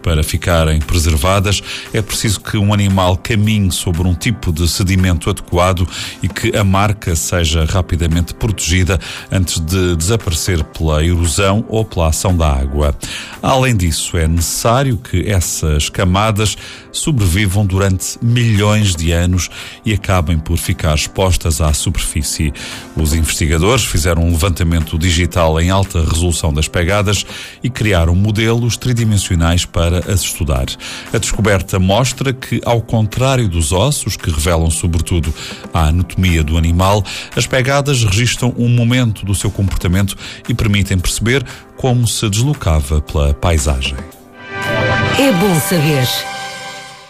Para ficarem preservadas, é preciso que um animal caminhe sobre um tipo de sedimento adequado e que a marca seja rapidamente protegida antes de desaparecer pela erosão ou pela ação da água. Além disso, é necessário que essas camadas sobrevivam durante milhões de anos e acabem por ficar expostas à superfície. Os investigadores fizeram um levantamento digital em alta resolução das pegadas e criaram modelos tridimensionais para as estudar. A descoberta mostra que, ao contrário dos ossos, que revelam sobretudo a anatomia do animal, as pegadas registram um momento do seu comportamento e permitem perceber como se deslocava pela paisagem. É bom saber.